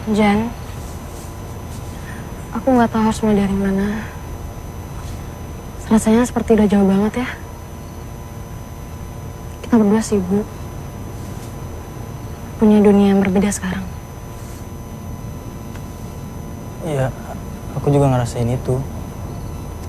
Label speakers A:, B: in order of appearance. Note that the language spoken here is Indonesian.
A: Jan, aku nggak tahu harus mulai dari mana. Rasanya seperti udah jauh banget ya. Kita berdua sibuk, punya dunia yang berbeda sekarang.
B: Iya, aku juga ngerasain itu.